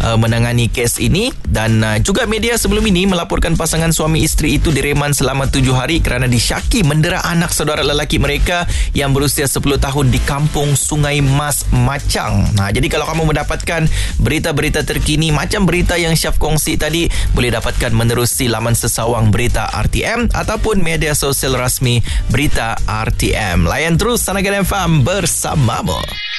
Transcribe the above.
menangani kes ini. Dan juga media sebelum ini melaporkan pasangan suami isteri itu direman selama 7 hari kerana disyaki mendera anak saudara lelaki mereka yang berusia 10 tahun di kampung Sungai Mas Macang. Jadi kalau kamu mendapatkan berita-berita terkini macam berita yang Syaf kongsi tadi, boleh dapatkan menerusi laman sesawang Berita RTM ataupun media sosial rasmi Berita RTM. Layan terus Sanagan FM bersamamu.